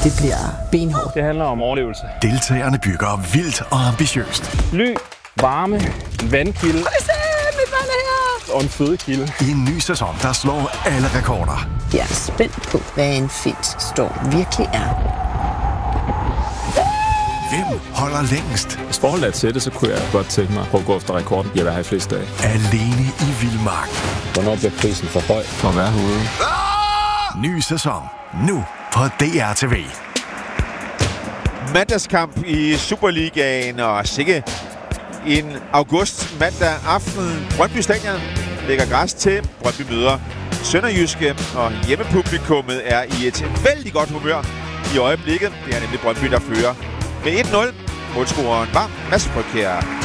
Det bliver benhårdt. Det handler om overlevelse. Deltagerne bygger vildt og ambitiøst. Ly, varme, vandkilde og en fødekilde. I en ny sæson, der slår alle rekorder. Jeg er spændt på, hvad en Fit-storm virkelig er. Hvem holder længst? Hvis forholdet er til det, så kunne jeg godt tænke mig at gå efter rekorden. Jeg vil have flest dage. Alene i vildmark. Hvornår bliver prisen for høj for at være herude? Ny sæson. Nu på DRTV. Mandagskamp i Superligaen, og sikke en august mandag aften. Brøndby Stadion lægger græs til. Brøndby møder Sønderjyske, og hjemmepublikummet er i et vældig godt humør i øjeblikket. Det er nemlig Brøndby, der fører med 1-0. Målscoreren var Mads Frygkjær